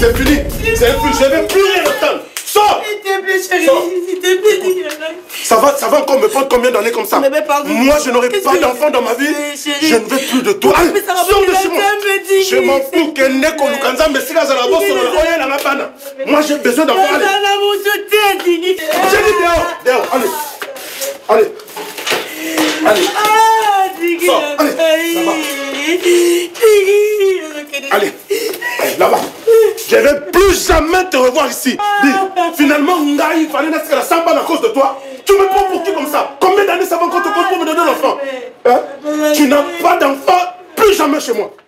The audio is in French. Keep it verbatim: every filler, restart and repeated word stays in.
C'est fini. C'est plus. Je ne vais plus rien attendre. Sors. S'il te plaît, chérie. S'il te plaît, dis Ça va, ça va encore me prendre combien d'années comme ça? mais, mais pardon. Moi, je n'aurai pas d'enfant dans ma vie. Je ne veux plus de toi. Allez, sors de chez moi. Je m'en fous que Neko Lukanza me siga à la bosse sur le royal à la panne. Moi, j'ai besoin d'enfant. Allez. J'ai dit dehors. Dehors. Allez. Allez. Allez. Sors. Allez. Là-bas. Allez. Allez, là-bas. Je ne vais plus jamais te revoir ici. Dis, finalement, il fallait naître la samba à cause de toi. Tu me prends pour qui comme ça? Combien d'années ça va encore te prendre pour me donner l'enfant? Hein? Tu n'as pas d'enfant, plus jamais chez moi.